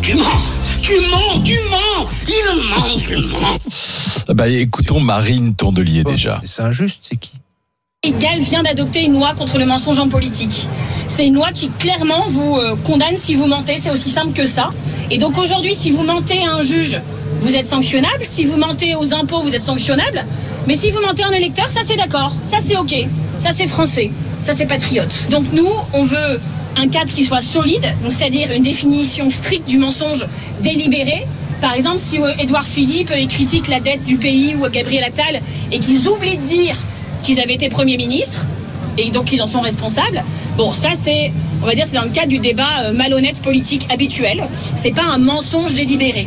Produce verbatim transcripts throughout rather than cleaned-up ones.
Tu mens, tu mens, tu mens, il ment, il ment. Bah, écoutons Marine Tondelier déjà. C'est injuste, c'est qui ? Galles vient d'adopter une loi contre le mensonge en politique. C'est une loi qui clairement vous euh, condamne si vous mentez, c'est aussi simple que ça. Et donc aujourd'hui, si vous mentez à un juge, vous êtes sanctionnable. Si vous mentez aux impôts, vous êtes sanctionnable. Mais si vous mentez à un électeur, ça c'est d'accord, ça c'est ok, ça c'est français, ça c'est patriote. Donc nous, on veut un cadre qui soit solide, donc c'est-à-dire une définition stricte du mensonge délibéré. Par exemple, si Édouard Philippe il critique la dette du pays ou Gabriel Attal et qu'ils oublient de dire qu'ils avaient été Premier ministre et donc qu'ils en sont responsables. Bon, ça c'est, on va dire, c'est dans le cadre du débat malhonnête politique habituel. C'est pas un mensonge délibéré.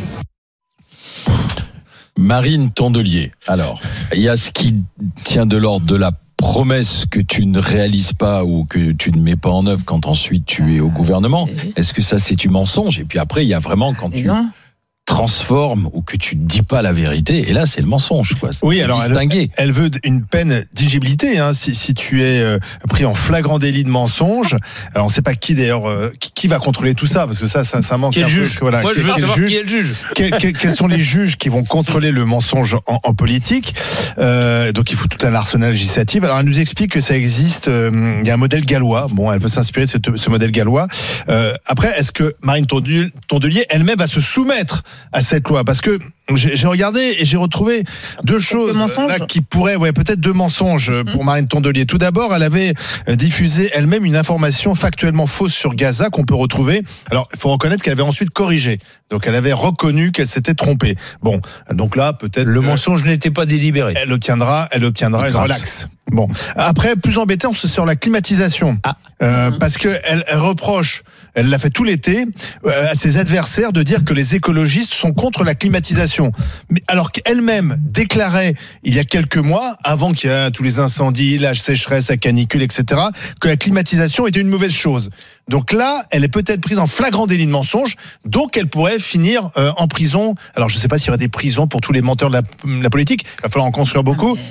Marine Tondelier. Alors, il y a ce qui tient de l'ordre de la promesse que tu ne réalises pas ou que tu ne mets pas en œuvre quand ensuite tu es au gouvernement. Est-ce que ça c'est du mensonge ? Et puis après, il y a vraiment quand tu transformes ou que tu ne dis pas la vérité, et là c'est le mensonge, quoi. C'est oui, alors distingué. Elle, elle veut une peine d'éligibilité, hein, si, si tu es euh, pris en flagrant délit de mensonge. Alors on ne sait pas qui d'ailleurs, euh, qui, qui va contrôler tout ça, parce que ça, ça, ça manque. Quel un juge peu, voilà, Moi quel, je veux quel savoir juge, qui est le juge. Quel, quel, quels sont les juges qui vont contrôler le mensonge en, en politique ? euh, Donc il faut tout un arsenal législatif. Alors elle nous explique que ça existe. Euh, il y a un modèle gallois. Bon, elle peut s'inspirer de ce, ce modèle gallois. Euh, après, est-ce que Marine Tondelier elle-même va se soumettre à cette loi ? Parce que j'ai, j'ai regardé et j'ai retrouvé deux choses là, qui pourraient, ouais, peut-être deux mensonges pour Marine Tondelier. Tout d'abord, elle avait diffusé elle-même une information factuellement fausse sur Gaza qu'on peut retrouver. Alors, il faut reconnaître qu'elle avait ensuite corrigé. Donc, elle avait reconnu qu'elle s'était trompée. Bon, donc là, peut-être le mensonge n'était pas délibéré. Elle obtiendra, elle obtiendra une relax. Bon, après, plus embêtant, c'est sur la climatisation, ah. euh, mmh. parce que elle, elle reproche, elle l'a fait tout l'été, euh, à ses adversaires de dire que les écologistes sont contre la climatisation. Mais alors qu'elle-même déclarait il y a quelques mois, avant qu'il y ait tous les incendies, la sécheresse, la canicule, et cetera, que la climatisation était une mauvaise chose. Donc là, elle est peut-être prise en flagrant délit de mensonge, donc elle pourrait finir euh, en prison. Alors je ne sais pas s'il y aurait des prisons pour tous les menteurs de la, de la politique, il va falloir en construire beaucoup.